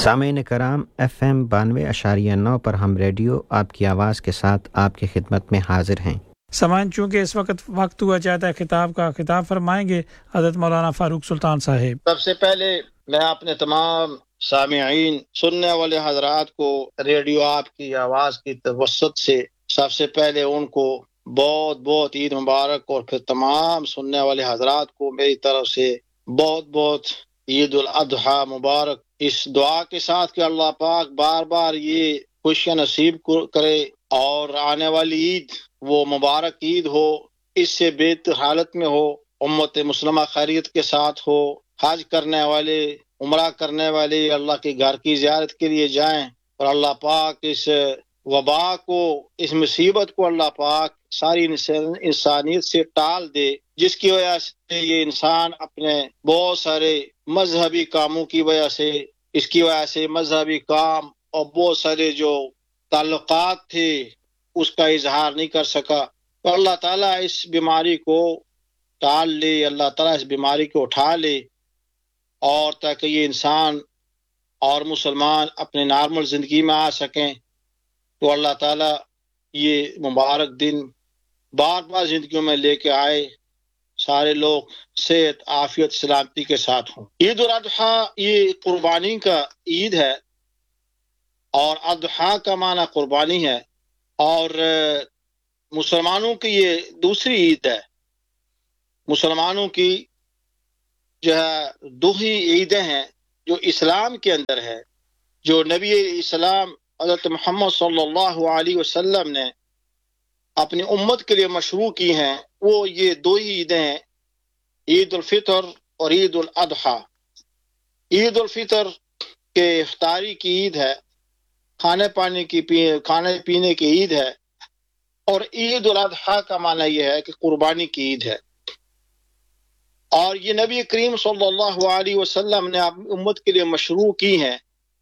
سامعین کرام، FM 92.9 پر ہم ریڈیو آپ کی آواز کے ساتھ آپ کی خدمت میں حاضر ہیں۔ سامعین، چونکہ اس وقت ہوا چاہتا ہے خطاب کا، خطاب فرمائیں گے حضرت مولانا فاروق سلطان صاحب۔ سب سے پہلے میں اپنے تمام سامعین سننے والے حضرات کو ریڈیو آپ کی آواز کی توسط سے سب سے پہلے ان کو بہت بہت عید مبارک، اور پھر تمام سننے والے حضرات کو میری طرف سے بہت بہت عید الاضحیٰ مبارک، اس دعا کے ساتھ کہ اللہ پاک بار بار یہ خوشیاں نصیب کرے اور آنے والی عید وہ مبارک عید ہو، اس سے بہتر حالت میں ہو، امت مسلمہ خیریت کے ساتھ ہو، حج کرنے والے، عمرہ کرنے والے اللہ کے گھر کی زیارت کے لیے جائیں، اور اللہ پاک اس وبا کو، اس مصیبت کو اللہ پاک ساری انسانیت سے ٹال دے، جس کی وجہ سے یہ انسان اپنے بہت سارے مذہبی کاموں کی وجہ سے، اس کی وجہ سے مذہبی کام اور بہت سارے جو تعلقات تھے اس کا اظہار نہیں کر سکا۔ تو اللہ تعالیٰ اس بیماری کو ٹال لے، اللہ تعالیٰ اس بیماری کو اٹھا لے، اور تاکہ یہ انسان اور مسلمان اپنے نارمل زندگی میں آ سکیں۔ تو اللہ تعالیٰ یہ مبارک دن بار بار زندگیوں میں لے کے آئے، سارے لوگ صحت، عافیت، سلامتی کے ساتھ ہوں۔ عید الاضحیٰ یہ قربانی کا عید ہے، اور اضحیٰ کا معنی قربانی ہے، اور مسلمانوں کی یہ دوسری عید ہے۔ مسلمانوں کی جو ہے دو ہی عیدیں ہیں جو اسلام کے اندر ہے، جو نبی اسلام حضرت محمد صلی اللہ علیہ وسلم نے اپنی امت کے لیے مشروع کی ہیں، وہ یہ دو ہی عیدیں ہیں، عید الفطر اور عید الاضحیٰ۔ عید الفطر کے افطاری کی عید ہے، کھانے پینے کی عید ہے، اور عید الاضحیٰ کا معنی یہ ہے کہ قربانی کی عید ہے۔ اور یہ نبی کریم صلی اللہ علیہ وسلم نے اپنی امت کے لیے مشروع کی ہیں۔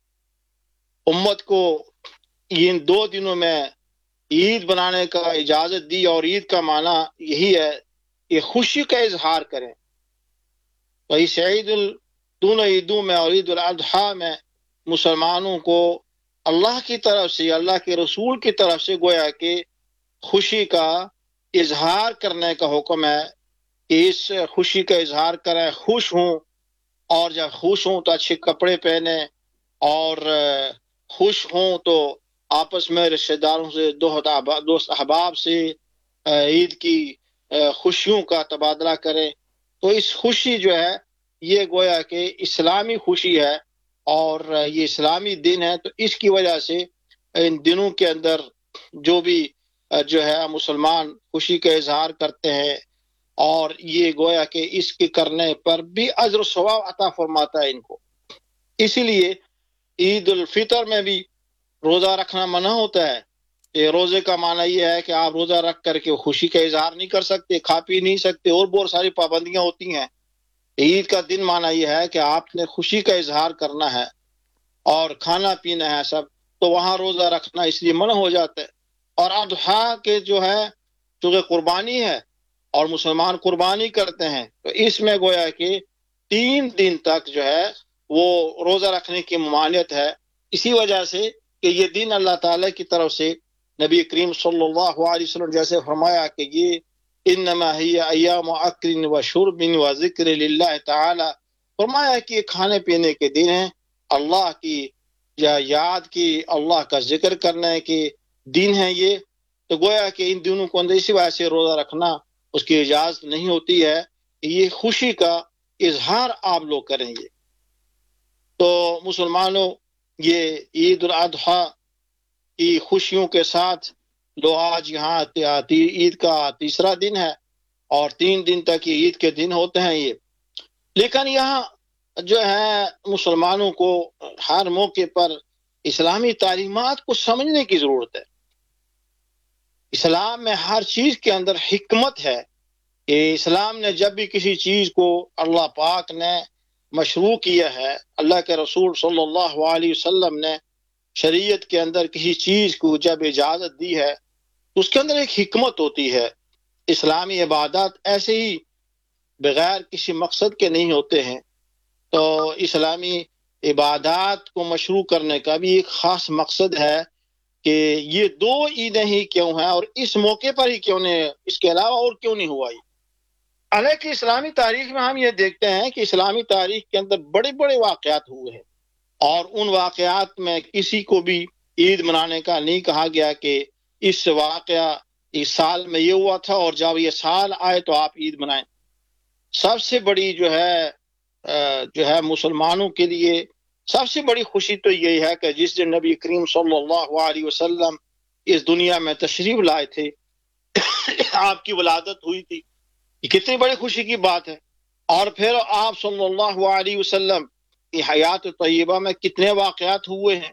امت کو ان دو دنوں میں عید بنانے کا اجازت دی، اور عید کا معنی یہی ہے کہ خوشی کا اظہار کریں۔ تو اس دونوں عیدوں میں اور عید الاضحیٰ میں مسلمانوں کو اللہ کی طرف سے، اللہ کے رسول کی طرف سے گویا کہ خوشی کا اظہار کرنے کا حکم ہے کہ اس خوشی کا اظہار کریں، خوش ہوں، اور جب خوش ہوں تو اچھے کپڑے پہنیں، اور خوش ہوں تو آپس میں رشتہ داروں سے، دوست احباب سے عید کی خوشیوں کا تبادلہ کریں۔ تو اس خوشی جو ہے یہ گویا کہ اسلامی خوشی ہے، اور یہ اسلامی دن ہے، تو اس کی وجہ سے ان دنوں کے اندر جو بھی جو ہے مسلمان خوشی کا اظہار کرتے ہیں، اور یہ گویا کہ اس کے کرنے پر بھی اجر و ثواب عطا فرماتا ہے ان کو۔ اسی لیے عید الفطر میں بھی روزہ رکھنا منع ہوتا ہے۔ کہ روزے کا معنی یہ ہے کہ آپ روزہ رکھ کر کے خوشی کا اظہار نہیں کر سکتے، کھا پی نہیں سکتے، اور بہت ساری پابندیاں ہوتی ہیں۔ عید کا دن معنی یہ ہے کہ آپ نے خوشی کا اظہار کرنا ہے اور کھانا پینا ہے سب، تو وہاں روزہ رکھنا اس لیے منع ہو جاتا ہے۔ اور اضحیٰ کے جو ہے چونکہ قربانی ہے اور مسلمان قربانی کرتے ہیں، تو اس میں گویا کہ 3 دن تک جو ہے وہ روزہ رکھنے کی ممانعت ہے۔ اسی وجہ سے کہ یہ دن اللہ تعالیٰ کی طرف سے نبی کریم صلی اللہ علیہ وسلم جیسے فرمایا کہ یہ انما ہی ایام اکل و شرب و ذکر للہ تعالی، فرمایا کہ یہ کھانے پینے کے دن ہیں، اللہ کی یا یاد کی، اللہ کا ذکر کرنے کے دن ہیں یہ۔ تو گویا کہ ان دنوں کو اندر اسی وجہ سے روزہ رکھنا اس کی اجازت نہیں ہوتی ہے، یہ خوشی کا اظہار آپ لوگ کریں گے۔ تو مسلمانوں یہ عید الاضحیٰ کی خوشیوں کے ساتھ لو آج یہاں عید کا تیسرا دن ہے، اور 3 دن تک یہ عید کے دن ہوتے ہیں یہ۔ لیکن یہاں جو ہے مسلمانوں کو ہر موقع پر اسلامی تعلیمات کو سمجھنے کی ضرورت ہے۔ اسلام میں ہر چیز کے اندر حکمت ہے، کہ اسلام نے جب بھی کسی چیز کو اللہ پاک نے مشروع کیا ہے، اللہ کے رسول صلی اللہ علیہ وسلم نے شریعت کے اندر کسی چیز کو جب اجازت دی ہے تو اس کے اندر ایک حکمت ہوتی ہے۔ اسلامی عبادات ایسے ہی بغیر کسی مقصد کے نہیں ہوتے ہیں۔ تو اسلامی عبادات کو مشروع کرنے کا بھی ایک خاص مقصد ہے کہ یہ 2 عیدیں ہی کیوں ہیں اور اس موقع پر ہی کیوں نہیں، اس کے علاوہ اور کیوں نہیں ہوا یہ۔ حالانکہ اسلامی تاریخ میں ہم یہ دیکھتے ہیں کہ اسلامی تاریخ کے اندر بڑے بڑے واقعات ہوئے ہیں، اور ان واقعات میں کسی کو بھی عید منانے کا نہیں کہا گیا کہ اس واقعہ اس سال میں یہ ہوا تھا اور جب یہ سال آئے تو آپ عید منائیں۔ سب سے بڑی جو ہے مسلمانوں کے لیے سب سے بڑی خوشی تو یہی ہے کہ جس دن نبی کریم صلی اللہ علیہ وسلم اس دنیا میں تشریف لائے تھے، آپ کی ولادت ہوئی تھی، یہ کتنی بڑی خوشی کی بات ہے۔ اور پھر آپ صلی اللہ علیہ وسلم کی حیات طیبہ میں کتنے واقعات ہوئے ہیں،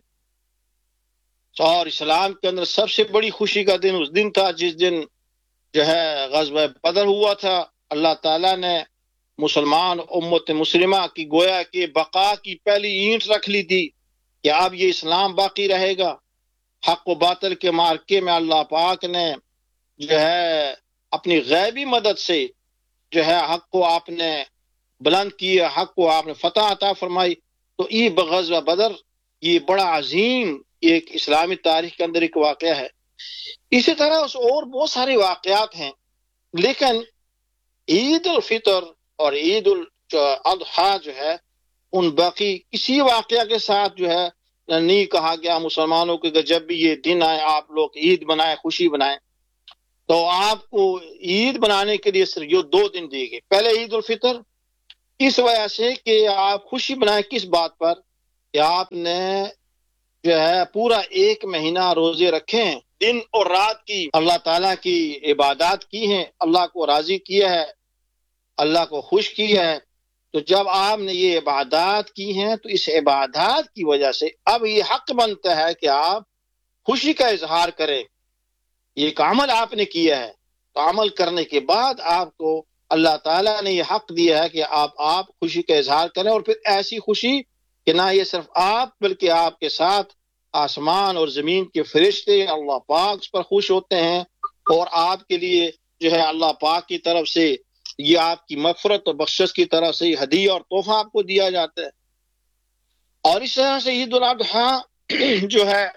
اور اسلام کے اندر سب سے بڑی خوشی کا دن اس دن تھا جس دن جو ہے غزوہ بدر ہوا تھا۔ اللہ تعالیٰ نے مسلمان امت مسلمہ کی گویا کہ بقا کی پہلی اینٹ رکھ لی تھی کہ اب یہ اسلام باقی رہے گا۔ حق و باطل کے معرکے میں اللہ پاک نے جو ہے اپنی غیبی مدد سے جو ہے حق کو آپ نے بلند کیا، حق کو آپ نے فتح عطا فرمائی۔ تو یہ غزوہ بدر یہ بڑا عظیم ایک اسلامی تاریخ کے اندر ایک واقعہ ہے۔ اسی طرح اور بہت سارے واقعات ہیں، لیکن عید الفطر اور عید الاضحیٰ جو ہے ان باقی کسی واقعہ کے ساتھ جو ہے نہیں کہا گیا مسلمانوں کے کہ جب بھی یہ دن آئے آپ لوگ عید منائیں، خوشی منائیں۔ تو آپ کو عید منانے کے لیے صرف یہ 2 دن دیے گئے۔ پہلے عید الفطر اس وجہ سے کہ آپ خوشی منائیں کس بات پر کہ آپ نے جو ہے پورا 1 مہینہ روزے رکھے ہیں، دن اور رات کی اللہ تعالیٰ کی عبادات کی ہیں، اللہ کو راضی کیا ہے، اللہ کو خوش کیا ہے۔ تو جب آپ نے یہ عبادات کی ہیں تو اس عبادات کی وجہ سے اب یہ حق بنتا ہے کہ آپ خوشی کا اظہار کریں۔ یہ ایک عمل آپ نے کیا ہے، تو عمل کرنے کے بعد آپ کو اللہ تعالیٰ نے یہ حق دیا ہے کہ آپ خوشی کا اظہار کریں، اور پھر ایسی خوشی کہ نہ یہ صرف آپ بلکہ آپ کے ساتھ آسمان اور زمین کے فرشتے اللہ پاک اس پر خوش ہوتے ہیں، اور آپ کے لیے جو ہے اللہ پاک کی طرف سے یہ آپ کی مغفرت اور بخشش کی طرف سے یہ ہدیہ اور تحفہ آپ کو دیا جاتا ہے۔ اور اس طرح سے عید الاضحیٰ جو ہے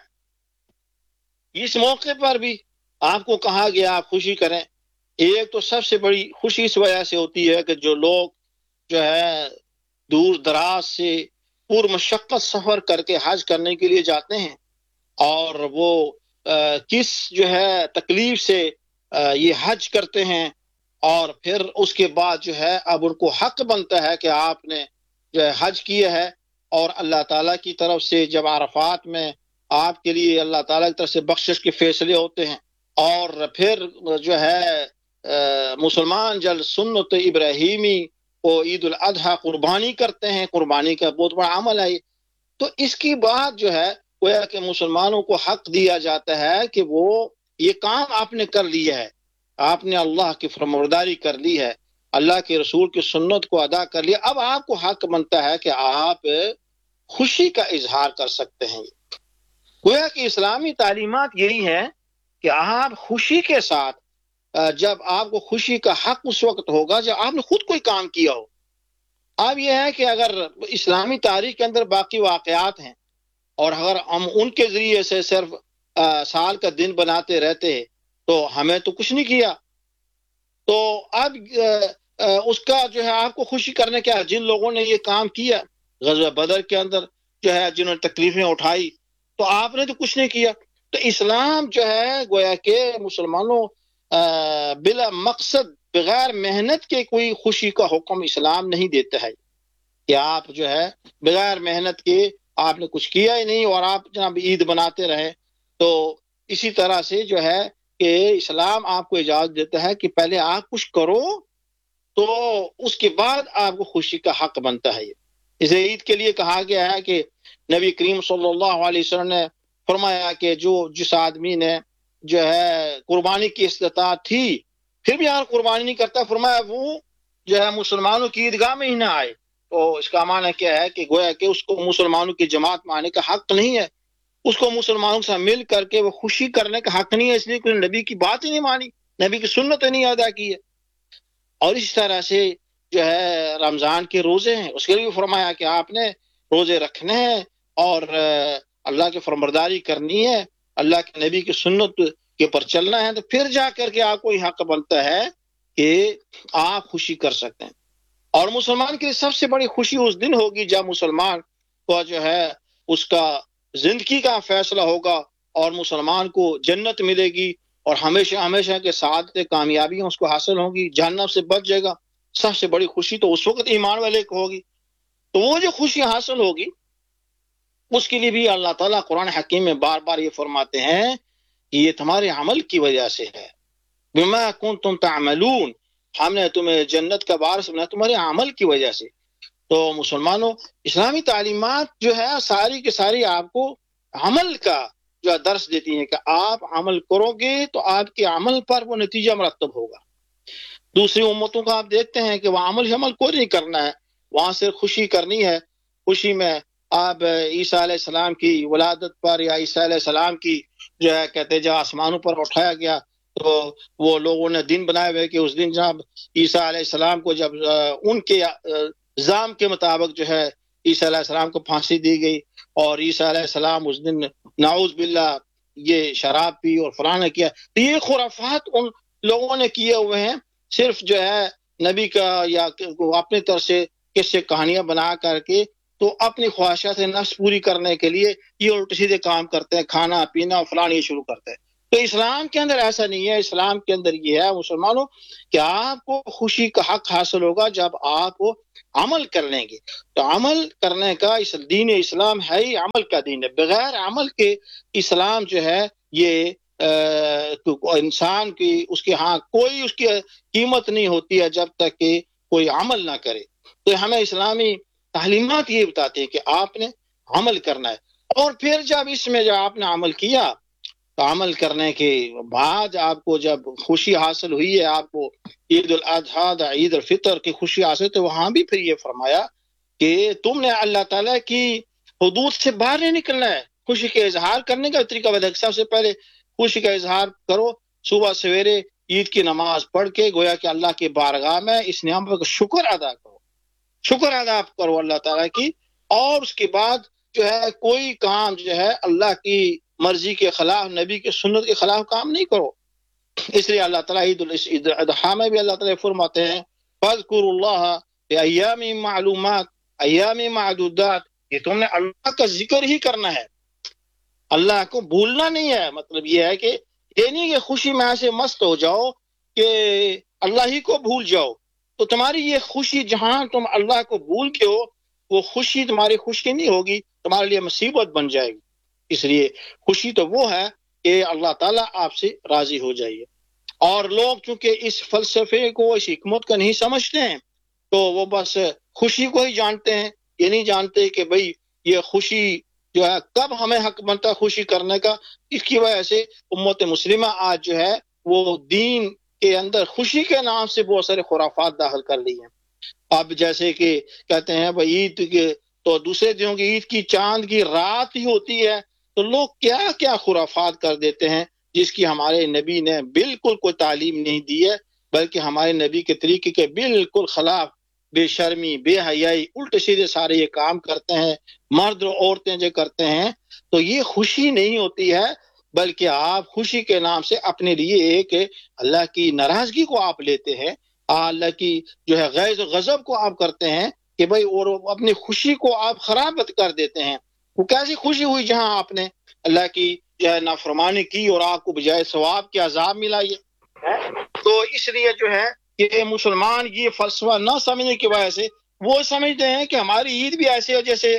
اس موقع پر بھی آپ کو کہا گیا آپ خوشی کریں۔ ایک تو سب سے بڑی خوشی اس وجہ سے ہوتی ہے کہ جو لوگ جو ہے دور دراز سے پور مشقت سفر کر کے حج کرنے کے لیے جاتے ہیں، اور وہ کس جو ہے تکلیف سے یہ حج کرتے ہیں، اور پھر اس کے بعد جو ہے اب ان کو حق بنتا ہے کہ آپ نے جو ہے حج کیا ہے، اور اللہ تعالیٰ کی طرف سے جب عرفات میں آپ کے لیے اللہ تعالیٰ کی طرف سے بخشش کے فیصلے ہوتے ہیں، اور پھر جو ہے مسلمان جل سنت ابراہیمی کو عید الاضحیٰ قربانی کرتے ہیں، قربانی کا بہت بڑا عمل ہے۔ تو اس کی بات جو ہے گویا کہ مسلمانوں کو حق دیا جاتا ہے کہ وہ یہ کام آپ نے کر لیا ہے، آپ نے اللہ کی فرمانبرداری کر لی ہے، اللہ کے رسول کی سنت کو ادا کر لیا، اب آپ کو حق بنتا ہے کہ آپ خوشی کا اظہار کر سکتے ہیں۔ گویا کہ اسلامی تعلیمات یہی ہیں کہ آپ خوشی کے ساتھ جب آپ کو خوشی کا حق اس وقت ہوگا جب آپ نے خود کوئی کام کیا ہو۔ اب یہ ہے کہ اگر اسلامی تاریخ کے اندر باقی واقعات ہیں اور اگر ہم ان کے ذریعے سے صرف سال کا دن بناتے رہتے ہیں تو ہمیں تو کچھ نہیں کیا، تو اب اس کا جو ہے آپ کو خوشی کرنے کیا، جن لوگوں نے یہ کام کیا غزوہ بدر کے اندر جو ہے جنہوں نے تکلیفیں اٹھائی، تو آپ نے تو کچھ نہیں کیا۔ تو اسلام جو ہے گویا کہ مسلمانوں بلا مقصد بغیر محنت کے کوئی خوشی کا حکم اسلام نہیں دیتا ہے کہ آپ جو ہے بغیر محنت کے آپ نے کچھ کیا ہی نہیں اور آپ جناب عید بناتے رہے۔ تو اسی طرح سے جو ہے کہ اسلام آپ کو اجازت دیتا ہے کہ پہلے آپ کچھ کرو تو اس کے بعد آپ کو خوشی کا حق بنتا ہے۔ اسے عید کے لیے کہا گیا ہے کہ نبی کریم صلی اللہ علیہ وسلم نے فرمایا کہ جس آدمی نے جو ہے قربانی کی استطاعت تھی پھر بھی اگر قربانی نہیں کرتا، فرمایا وہ جو ہے مسلمانوں کی عیدگاہ میں ہی نہ آئے۔ تو اس کا معنی کیا ہے کہ گویا کہ اس کو مسلمانوں کی جماعت میں آنے کا حق نہیں ہے، اس کو مسلمانوں سے مل کر کے وہ خوشی کرنے کا حق نہیں ہے، اس لیے کہ نبی کی بات ہی نہیں مانی، نبی کی سنت نہیں ادا کی ہے۔ اور اس طرح سے جو ہے رمضان کے روزے ہیں، اس کے لیے بھی فرمایا کہ آپ نے روزے رکھنے ہیں اور اللہ کی فرمانبرداری کرنی ہے، اللہ کے نبی کی سنت کے پر چلنا ہے، تو پھر جا کر کے آپ کو یہ حق بنتا ہے کہ آپ خوشی کر سکتے ہیں۔ اور مسلمان کی سب سے بڑی خوشی اس دن ہوگی جب مسلمان کو جو ہے اس کا زندگی کا فیصلہ ہوگا اور مسلمان کو جنت ملے گی اور ہمیشہ ہمیشہ کے ساتھ کامیابیاں اس کو حاصل ہوں گی، جہنم سے بچ جائے گا۔ سب سے بڑی خوشی تو اس وقت ایمان والے کو ہوگی۔ تو وہ جو خوشی حاصل ہوگی اس کے لیے بھی اللہ تعالیٰ قرآن حکیم میں بار بار یہ فرماتے ہیں کہ یہ تمہارے عمل کی وجہ سے ہے، بما کنتم تعملون، ہم نے تمہیں جنت کا وارث بنایا تمہارے عمل کی وجہ سے۔ تو مسلمانوں، اسلامی تعلیمات جو ہے ساری کی ساری آپ کو عمل کا جو درس دیتی ہیں کہ آپ عمل کرو گے تو آپ کے عمل پر وہ نتیجہ مرتب ہوگا۔ دوسری امتوں کا آپ دیکھتے ہیں کہ وہ عمل کوئی نہیں کرنا ہے، وہاں سے خوشی کرنی ہے۔ خوشی میں آپ عیسیٰ علیہ السلام کی ولادت پر یا عیسیٰ علیہ السلام کی جو ہے کہتے ہیں جب آسمانوں پر اٹھایا گیا تو وہ لوگوں نے دن بنائے ہوئے کہ اس دن جب عیسیٰ علیہ السلام کو جب ان کے الزام کے مطابق جو ہے عیسیٰ علیہ السلام کو پھانسی دی گئی اور عیسیٰ علیہ السلام اس دن نعوذ باللہ یہ شراب پی اور فلاں نے کیا، تو یہ خرافات ان لوگوں نے کیے ہوئے ہیں، صرف جو ہے نبی کا یا اپنی طرف سے قصے کہانیاں بنا کر کے تو اپنی خواہشات نفس پوری کرنے کے لیے یہ الٹے سیدھے کام کرتے ہیں، کھانا پینا فلاں یہ شروع کرتے ہیں۔ تو اسلام کے اندر ایسا نہیں ہے، اسلام کے اندر یہ ہے مسلمانوں کہ آپ کو خوشی کا حق حاصل ہوگا جب آپ عمل کر لیں گے۔ تو عمل کرنے کا اس دین اسلام ہے ہی عمل کا دین ہے، بغیر عمل کے اسلام جو ہے یہ انسان کی اس کے ہاں کوئی اس کی قیمت نہیں ہوتی ہے جب تک کہ کوئی عمل نہ کرے۔ تو ہمیں اسلامی تعلیمات یہ بتاتے ہیں کہ آپ نے عمل کرنا ہے، اور پھر جب اس میں جب آپ نے عمل کیا تو عمل کرنے کے بعد آپ کو جب خوشی حاصل ہوئی ہے، آپ کو عید الاضحیٰ عید الفطر کی خوشی حاصل، تو وہاں بھی پھر یہ فرمایا کہ تم نے اللہ تعالیٰ کی حدود سے باہر نہیں نکلنا ہے۔ خوشی کے اظہار کرنے کا طریقہ بتا، سب سے پہلے خوشی کا اظہار کرو صبح سویرے عید کی نماز پڑھ کے، گویا کہ اللہ کی بارگاہ میں اس نعمت کا شکر ادا کرو، شکر ادا کرو اللہ تعالیٰ کی، اور اس کے بعد جو ہے کوئی کام جو ہے اللہ کی مرضی کے خلاف، نبی کی سنت کے خلاف کام نہیں کرو۔ اس لیے اللہ تعالیٰ عید الاضحیٰ میں بھی اللہ تعالیٰ فرماتے ہیں فَاذْكُرُوا اللَّهَ بِأَيَّامٍ مَعْلُومَاتٍ، ایام معدودات، یہ تم نے اللہ کا ذکر ہی کرنا ہے، اللہ کو بھولنا نہیں ہے۔ مطلب یہ ہے کہ یہ نہیں کہ خوشی میں ایسے مست ہو جاؤ کہ اللہ ہی کو بھول جاؤ، تو تمہاری یہ خوشی جہاں تم اللہ کو بھول کے ہو وہ خوشی تمہاری خوشی نہیں ہوگی، تمہارے لیے مصیبت بن جائے گی۔ اس لیے خوشی تو وہ ہے کہ اللہ تعالیٰ آپ سے راضی ہو جائیے۔ اور لوگ چونکہ اس فلسفے کو، اس حکمت کو نہیں سمجھتے ہیں تو وہ بس خوشی کو ہی جانتے ہیں، یہ نہیں جانتے کہ بھئی یہ خوشی جو ہے کب ہمیں حق بنتا ہے خوشی کرنے کا۔ اس کی وجہ سے امت مسلمہ آج جو ہے وہ دین کے اندر خوشی کے نام سے بہت سارے خرافات داخل کر لی ہیں۔ اب جیسے کہ کہتے ہیں بھئی عید کے تو دوسرے دنوں کی عید کی چاند کی رات ہی ہوتی ہے، تو لوگ کیا کیا خرافات کر دیتے ہیں جس کی ہمارے نبی نے بالکل کوئی تعلیم نہیں دی ہے، بلکہ ہمارے نبی کے طریقے کے بالکل خلاف بے شرمی، بے حیائی، الٹے سیدھے سارے یہ کام کرتے ہیں، مرد اور عورتیں جو کرتے ہیں۔ تو یہ خوشی نہیں ہوتی ہے، بلکہ آپ خوشی کے نام سے اپنے لیے ایک اللہ کی ناراضگی کو آپ لیتے ہیں، اللہ کی جو ہے غیظ و غضب کو آپ کرتے ہیں کہ بھئی، اور اپنی خوشی کو آپ خراب کر دیتے ہیں۔ وہ کیسی خوشی ہوئی جہاں آپ نے اللہ کی جو ہے نافرمانی کی اور آپ کو بجائے ثواب کے عذاب ملا۔ تو اس لیے جو ہے کہ مسلمان یہ فلسفہ نہ سمجھنے کی وجہ سے وہ سمجھتے ہیں کہ ہماری عید بھی ایسے ہے جیسے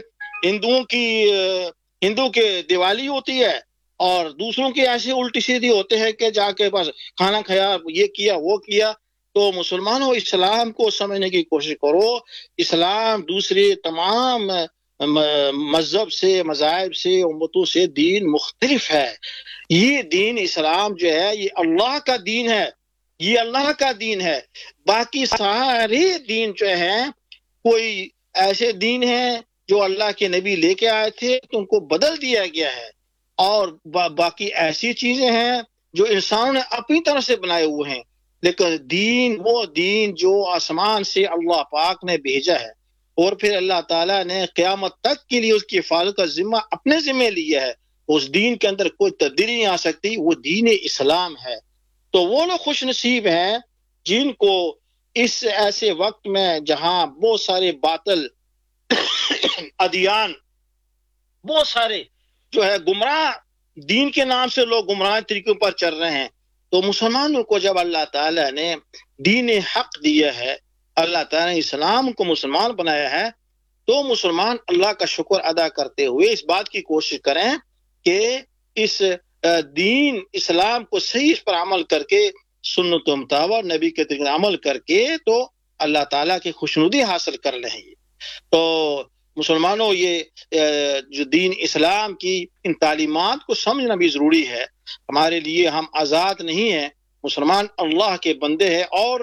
ہندو کے دیوالی ہوتی ہے، اور دوسروں کے ایسے الٹی سیدھی ہوتے ہیں کہ جا کے بس کھانا کھایا، یہ کیا وہ کیا۔ تو مسلمانوں اسلام کو سمجھنے کی کوشش کرو۔ اسلام دوسرے تمام مذہب سے، مذاہب سے، امتوں سے دین مختلف ہے۔ یہ دین اسلام جو ہے یہ اللہ کا دین ہے، یہ اللہ کا دین ہے۔ باقی سارے دین جو ہیں کوئی ایسے دین ہیں جو اللہ کے نبی لے کے آئے تھے تو ان کو بدل دیا گیا ہے، اور باقی ایسی چیزیں ہیں جو انسانوں نے اپنی طرح سے بنائے ہوئے ہیں۔ لیکن دین وہ دین جو آسمان سے اللہ پاک نے بھیجا ہے، اور پھر اللہ تعالیٰ نے قیامت تک کے لیے اس کی حفاظت کا ذمہ اپنے ذمہ لیا ہے. اس دین کے اندر کوئی تبدیلی نہیں آ سکتی، وہ دین اسلام ہے. تو وہ لوگ خوش نصیب ہیں جن کو اس ایسے وقت میں جہاں بہت سارے باطل ادیان، بہت سارے جو ہے گمراہ دین کے نام سے لوگ گمراہ طریقوں پر چل رہے ہیں، تو مسلمانوں کو جب اللہ تعالیٰ نے دین حق دیا ہے، اللہ تعالیٰ نے اسلام کو مسلمان بنایا ہے، تو مسلمان اللہ کا شکر ادا کرتے ہوئے اس بات کی کوشش کریں کہ اس دین اسلام کو صحیح پر عمل کر کے، سنت و مطابق نبی کے طریقے عمل کر کے تو اللہ تعالیٰ کی خوشنودی حاصل کر لیں گے. تو مسلمانوں یہ جو دین اسلام کی ان تعلیمات کو سمجھنا بھی ضروری ہے. ہمارے لیے ہم آزاد نہیں ہیں، مسلمان اللہ کے بندے ہیں، اور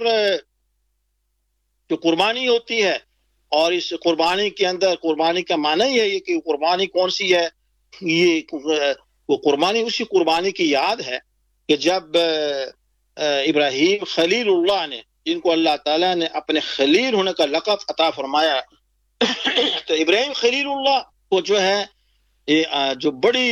جو قربانی ہوتی ہے، اور اس قربانی کے اندر قربانی کا معنی یہ ہے کہ قربانی کون سی ہے، یہ وہ قربانی اسی قربانی کی یاد ہے کہ جب ابراہیم خلیل اللہ نے، جن کو اللہ تعالیٰ نے اپنے خلیل ہونے کا لقب عطا فرمایا، تو ابراہیم خلیل اللہ کو جو ہے جو بڑی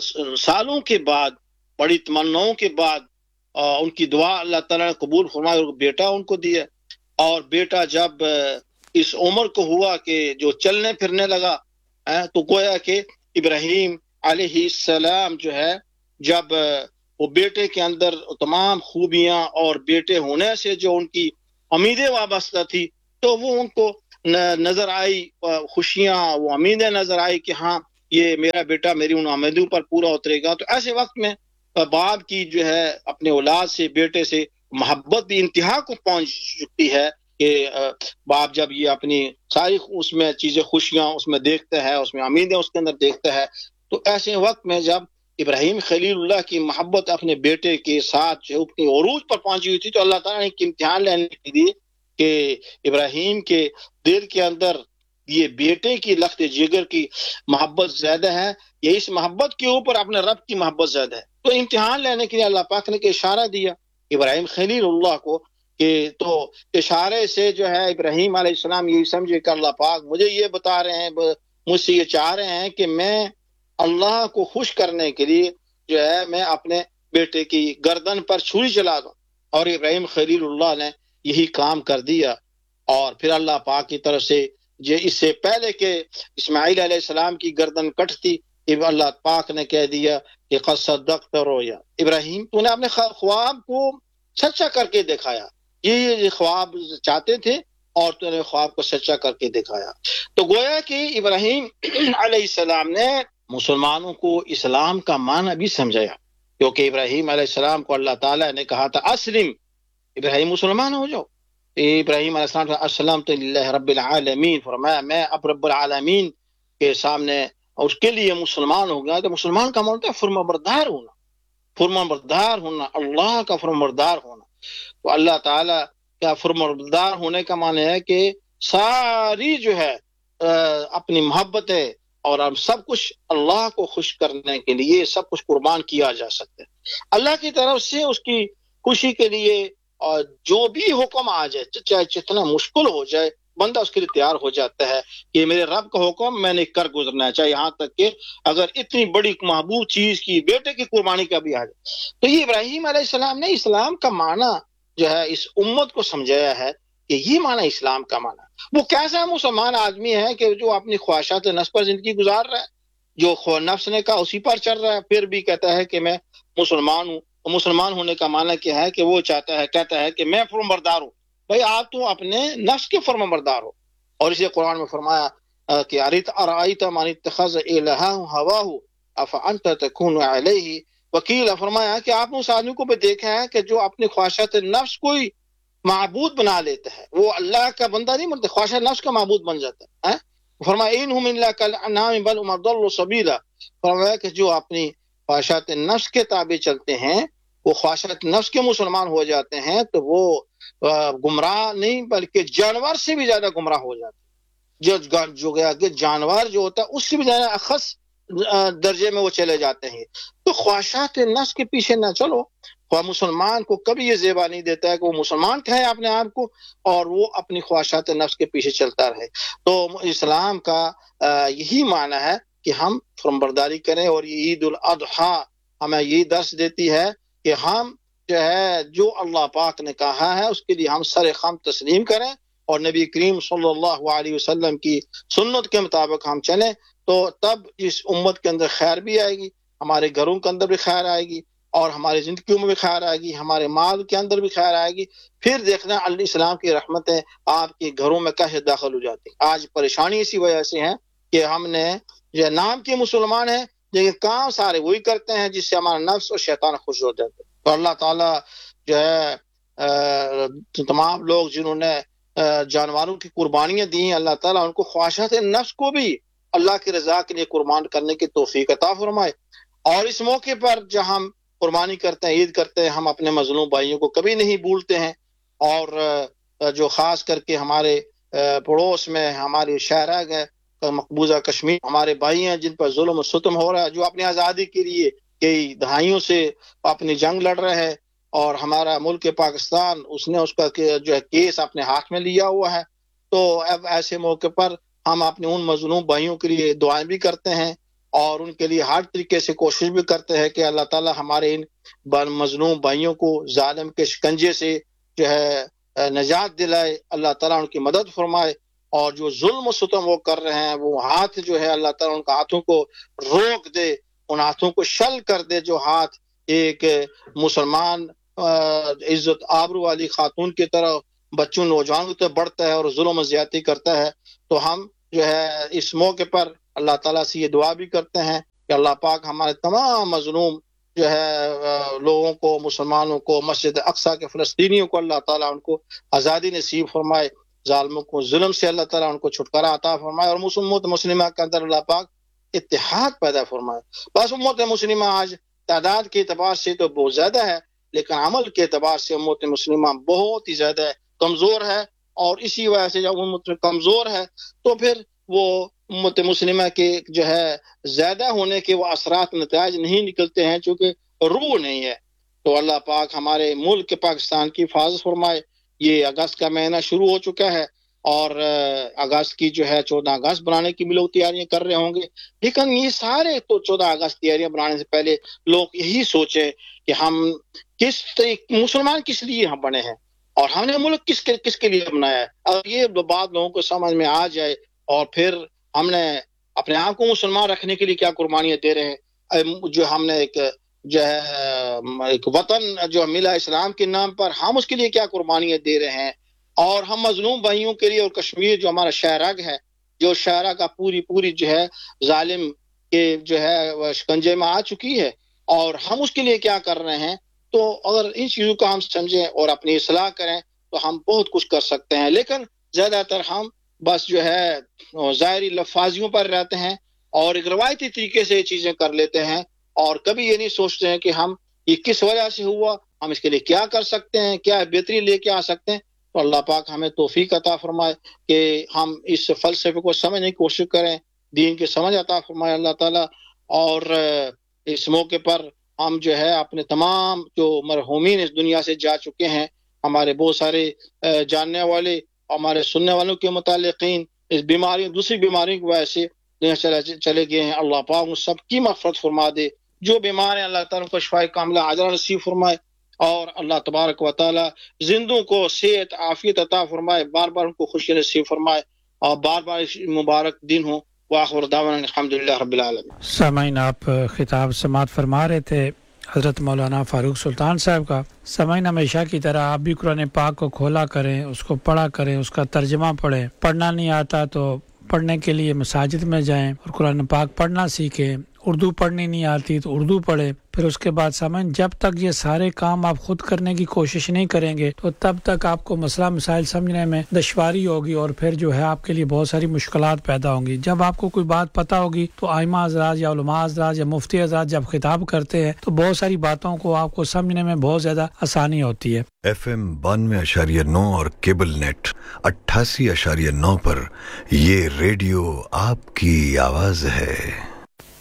سالوں کے بعد، بڑی تمناؤں کے بعد ان کی دعا اللہ تعالیٰ نے قبول فرمایا اور بیٹا ان کو دیا. اور بیٹا جب اس عمر کو ہوا کہ جو چلنے پھرنے لگا، تو گویا کہ ابراہیم علیہ السلام جو ہے جب وہ بیٹے کے اندر تمام خوبیاں اور بیٹے ہونے سے جو ان کی امیدیں وابستہ تھی، تو وہ ان کو نظر آئی خوشیاں، وہ امیدیں نظر آئی کہ ہاں یہ میرا بیٹا میری ان امیدوں پر پورا اترے گا. تو ایسے وقت میں باپ کی جو ہے اپنے اولاد سے، بیٹے سے محبت بھی انتہا کو پہنچ چکی ہے کہ باپ جب یہ اپنی ساری اس میں چیزیں خوشیاں اس میں دیکھتا ہے، اس میں امیدیں اس کے اندر دیکھتا ہے، تو ایسے وقت میں جب ابراہیم خلیل اللہ کی محبت اپنے بیٹے کے ساتھ جو اپنی عروج پر پہنچی ہوئی تھی، تو اللہ تعالیٰ نے ایک امتحان لینے کے لیے کہ ابراہیم کے دل کے اندر یہ بیٹے کی لخت جگر کی محبت زیادہ ہے یا اس محبت کے اوپر اپنے رب کی محبت زیادہ ہے. تو امتحان لینے کے لیے اللہ پاک نے اشارہ دیا ابراہیم خلیل اللہ کو کہ تو اشارے سے جو ہے ابراہیم علیہ السلام یہی سمجھے کہ اللہ پاک مجھے یہ بتا رہے ہیں، مجھ سے یہ چاہ رہے ہیں کہ میں اللہ کو خوش کرنے کے لیے جو ہے میں اپنے بیٹے کی گردن پر چھری چلا دوں. اور ابراہیم خلیل اللہ نے یہی کام کر دیا. اور پھر اللہ پاک کی طرف سے اس سے پہلے کہ اسماعیل علیہ السلام کی گردن کٹتی، اللہ پاک نے کہہ دیا کہ قد صدقت رؤیا، ابراہیم تو نے اپنے خواب کو سچا کر کے دکھایا. یہ خواب چاہتے تھے اور تو نے خواب کو سچا کر کے دکھایا. تو گویا کہ ابراہیم علیہ السلام نے مسلمانوں کو اسلام کا معنی بھی سمجھایا، کیونکہ ابراہیم علیہ السلام کو اللہ تعالیٰ نے کہا تھا اسلم، ابراہیم مسلمان ہو جاؤ. ابراہیم علیہ السلام اسلمت للہ رب العالمین، فرمایا میں اب رب العالمین کے سامنے اس کے لیے مسلمان ہو گیا. تو مسلمان کا مطلب ہے فرمانبردار ہونا، فرمانبردار ہونا، اللہ کا فرمانبردار ہونا. تو اللہ تعالیٰ کا فرمانبردار ہونے کا معنی ہے کہ ساری جو ہے اپنی محبت ہے اور ہم سب کچھ اللہ کو خوش کرنے کے لیے سب کچھ قربان کیا جا سکتا ہے. اللہ کی طرف سے اس کی خوشی کے لیے اور جو بھی حکم آ جائے، چاہے جتنا مشکل ہو جائے، بندہ اس کے لیے تیار ہو جاتا ہے کہ میرے رب کا حکم میں نے کر گزرنا ہے، چاہے یہاں تک کہ اگر اتنی بڑی محبوب چیز کی بیٹے کی قربانی کا بھی آ جائے. تو یہ ابراہیم علیہ السلام نے اسلام کا معنی جو ہے اس امت کو سمجھایا ہے کہ یہ معنی اسلام کا معنی. وہ کیسا مسلمان آدمی ہے کہ جو اپنی خواہشات نفس پر زندگی گزار رہا ہے، جو نفس نے کہا اسی پر چل رہا ہے، پھر بھی کہتا ہے کہ میں مسلمان ہوں. مسلمان ہونے کا معنی کیا ہے کہ وہ کہتا ہے کہ میں فرمانبردار ہوں. بھائی آپ تو اپنے نفس کے فرمانبردار ہو. اور اسے قرآن میں فرمایا کہ ارأیت من اتخذ الہہ ہواہ افانت تکون علیہ وکیل. فرمایا کہ آپ نے اس آدمی کو بھی دیکھا ہے کہ جو اپنی خواہشات نفس کوئی معبود بنا لیتا ہے، وہ اللہ کا بندہ نہیں بنتا، خواہشات نفس کا معبود بن جاتا ہے. فرمایا انہم الا کالانعام بل هم اضل سبیلا. فرمایا کہ جو اپنی خواہشات نفس کے تابع چلتے ہیں، وہ خواہشات نفس کے مسلمان ہو جاتے ہیں، تو وہ گمراہ نہیں بلکہ جانور سے بھی زیادہ گمراہ ہو جاتے ہیں. جو گیا کہ جانور جو ہوتا ہے اس سے بھی زیادہ اخص درجے میں وہ چلے جاتے ہیں. تو خواہشات نفس کے پیچھے نہ چلو، وہ مسلمان کو کبھی یہ زیبا نہیں دیتا ہے کہ وہ مسلمان کہے اپنے آپ کو اور وہ اپنی خواہشات نفس کے پیچھے چلتا رہے۔ تو اسلام کا یہی معنی ہے کہ ہم فرمانبرداری کریں، اور یہ عید الاضحیٰ ہمیں یہی درس دیتی ہے کہ ہم جو ہے جو اللہ پاک نے کہا ہے اس کے لیے ہم سر خم تسلیم کریں اور نبی کریم صلی اللہ علیہ وسلم کی سنت کے مطابق ہم چلیں، تو تب اس امت کے اندر خیر بھی آئے گی، ہمارے گھروں کے اندر بھی خیر آئے گی، اور ہماری زندگیوں میں بھی خیر آئے گی، ہمارے مال کے اندر بھی خیر آئے گی۔ پھر دیکھنا اسلام کی رحمتیں آپ کے گھروں میں کیسے داخل ہو جاتی۔ آج پریشانی اسی وجہ سے ہے کہ ہم نے جو نام کے مسلمان ہیں لیکن کام سارے وہی کرتے ہیں جس سے ہمارا نفس اور شیطان خوش ہو جاتے ہیں۔ تو اللہ تعالیٰ جو ہے تمام لوگ جنہوں نے جانوروں کی قربانیاں دی ہیں، اللہ تعالیٰ ان کو خواہشات نفس کو بھی اللہ کی رضا کے لیے قربان کرنے کی توفیق عطا فرمائے۔ اور اس موقع پر جب ہم قربانی کرتے ہیں، عید کرتے ہیں، ہم اپنے مظلوم بھائیوں کو کبھی نہیں بھولتے ہیں، اور جو خاص کر کے ہمارے پڑوس میں ہمارے شہرہ ہے مقبوضہ کشمیر، ہمارے بھائی ہیں جن پر ظلم و ستم ہو رہا ہے، جو اپنی آزادی کے لیے کئی دہائیوں سے اپنی جنگ لڑ رہے ہیں، اور ہمارا ملک پاکستان اس نے اس کا جو ہے کیس اپنے ہاتھ میں لیا ہوا ہے۔ تو اب ایسے موقع پر ہم اپنے ان مظلوم بھائیوں کے لیے دعائیں بھی کرتے ہیں اور ان کے لیے ہر طریقے سے کوشش بھی کرتے ہیں کہ اللہ تعالیٰ ہمارے ان مظلوم بھائیوں کو ظالم کے شکنجے سے جو ہے نجات دلائے، اللہ تعالیٰ ان کی مدد فرمائے، اور جو ظلم و ستم وہ کر رہے ہیں وہ ہاتھ جو ہے اللہ تعالیٰ ان کا ہاتھوں کو روک دے، ان ہاتھوں کو شل کر دے جو ہاتھ ایک مسلمان عزت آبرو والی خاتون کی طرح بچوں نوجوانوں کی طرف بڑھتا ہے اور ظلم و زیادتی کرتا ہے۔ تو ہم جو ہے اس موقع پر اللہ تعالیٰ سے یہ دعا بھی کرتے ہیں کہ اللہ پاک ہمارے تمام مظلوم جو ہے لوگوں کو، مسلمانوں کو، مسجد اقصیٰ کے فلسطینیوں کو اللہ تعالیٰ ان کو آزادی نصیب فرمائے، ظالموں کو ظلم سے اللہ تعالیٰ ان کو چھٹکارا عطا فرمائے، اور امت مسلمہ کے اندر اللہ پاک اتحاد پیدا فرمائے۔ بس امت مسلمہ آج تعداد کے اعتبار سے تو بہت زیادہ ہے، لیکن عمل کے اعتبار سے امت مسلمہ بہت ہی زیادہ کمزور ہے، اور اسی وجہ سے جب امت کمزور ہے تو پھر وہ امت مسلمہ کے جو ہے زیادہ ہونے کے وہ اثرات نتائج نہیں نکلتے ہیں، چونکہ روح نہیں ہے۔ تو اللہ پاک ہمارے ملک پاکستان کی حفاظت فرمائے۔ یہ اگست کا مہینہ شروع ہو چکا ہے، اور اگست کی جو ہے 14 اگست بنانے کی بھی لوگ تیاریاں کر رہے ہوں گے، لیکن یہ سارے تو 14 اگست تیاریاں بنانے سے پہلے لوگ یہی سوچیں کہ ہم مسلمان کس لیے ہم بنے ہیں، اور ہم نے ملک کس کے لیے بنایا ہے۔ اور یہ بات لوگوں کو سمجھ میں آ جائے، اور پھر ہم نے اپنے آپ کو مسلمان رکھنے کے لیے کیا قربانیاں دے رہے ہیں، جو ہم نے ایک وطن جو ملا اسلام کے نام پر، ہم اس کے لیے کیا قربانیاں دے رہے ہیں، اور ہم مظلوم بھائیوں کے لیے، اور کشمیر جو ہمارا شہرگ ہے، جو شہرہ کا پوری جو ہے ظالم کے جو ہے شکنجے میں آ چکی ہے، اور ہم اس کے لیے کیا کر رہے ہیں۔ تو اگر ان چیزوں کو ہم سمجھیں اور اپنی اصلاح کریں تو ہم بہت کچھ کر سکتے ہیں، لیکن زیادہ تر ہم بس جو ہے ظاہری لفاظیوں پر رہتے ہیں اور ایک روایتی طریقے سے یہ چیزیں کر لیتے ہیں، اور کبھی یہ نہیں سوچتے ہیں کہ ہم یہ کس وجہ سے ہوا، ہم اس کے لیے کیا کر سکتے ہیں، کیا بہتری لے کے آ سکتے ہیں۔ تو اللہ پاک ہمیں توفیق عطا فرمائے کہ ہم اس فلسفے کو سمجھنے کی کوشش کریں، دین کی سمجھ عطا فرمائے اللہ تعالیٰ۔ اور اس موقع پر ہم جو ہے اپنے تمام جو مرحومین اس دنیا سے جا چکے ہیں، ہمارے بہت سارے جاننے والے، ہمارے سننے والوں کے متعلقین اس بیماری دوسری بیماریوں کی وجہ سے دنیا چلے گئے ہیں، اللہ پاک ان سب کی مغفرت فرما دے۔ جو بیمار ہیں اللہ تعالیٰ کو شفائے کاملہ عاجلہ نصیب فرمائے، اور اللہ تبارک و تعالیٰ زندوں کو صحت عافیت عطا فرمائے، بار بار ان کو خوشی نصیب فرمائے، اور بار بار مبارک دن ہو۔ وآخر دعوانا الحمدللہ رب العالمین۔ سامعین، آپ خطاب سماعت فرما رہے تھے حضرت مولانا فاروق سلطان صاحب کا۔ سامعین، ہمیشہ کی طرح آپ بھی قرآن پاک کو کھولا کریں، اس کو پڑھا کریں، اس کا ترجمہ پڑھیں۔ پڑھنا نہیں آتا تو پڑھنے کے لیے مساجد میں جائیں اور قرآن پاک پڑھنا سیکھیں۔ اردو پڑھنی نہیں آتی تو اردو پڑھیں۔ پھر اس کے بعد سامعین، جب تک یہ سارے کام آپ خود کرنے کی کوشش نہیں کریں گے تو تب تک آپ کو مسئلہ مسائل سمجھنے میں دشواری ہوگی، اور پھر جو ہے آپ کے لیے بہت ساری مشکلات پیدا ہوں گی۔ جب آپ کو کوئی بات پتہ ہوگی تو ائمہ حضرات یا علماء حضرات یا مفتی حضرات جب خطاب کرتے ہیں تو بہت ساری باتوں کو آپ کو سمجھنے میں بہت زیادہ آسانی ہوتی ہے۔ FM 92.9 اور کیبل نیٹ 88.9 پر یہ ریڈیو آپ کی آواز ہے۔